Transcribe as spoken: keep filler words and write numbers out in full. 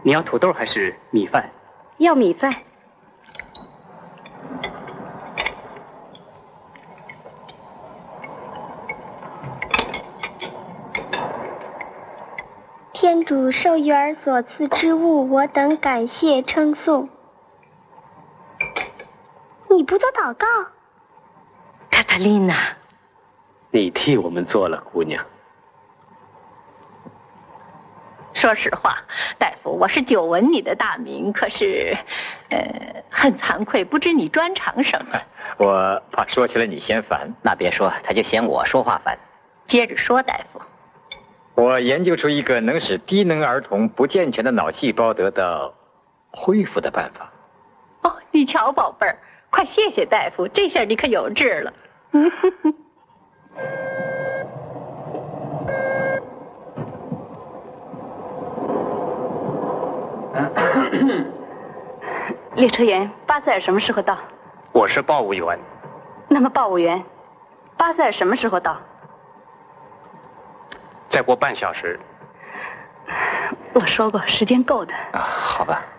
你要土豆还是米饭？ 要米饭。 天主授予儿所赐之物，我等感谢称颂。你不做祷告？ 卡塔琳娜， 你替我们做了，姑娘。 说实话，大夫，我是久闻你的大名，可是，呃，很惭愧，不知你专长什么。 我怕说起来你嫌烦。 那别说，他就嫌我说话烦。 接着说，大夫。 我研究出一个能使低能儿童不健全的脑细胞得到恢复的办法。 哦，你瞧，宝贝儿，快谢谢大夫，这下你可有治了。 列车员，巴塞尔什么时候到？ 我是报务员。 那么报务员，巴塞尔什么时候到？ 再过半小时。 我说过，时间够的。 啊，好吧。